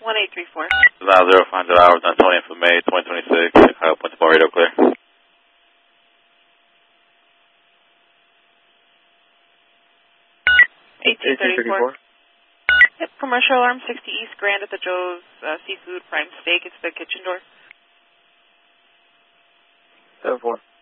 1834. Now 0500 hours on 20th of May, 2026. Point to radio clear. 1834. Yep, commercial alarm 60 East Grand at the Joe's Seafood Prime Steak. It's the kitchen door. 74.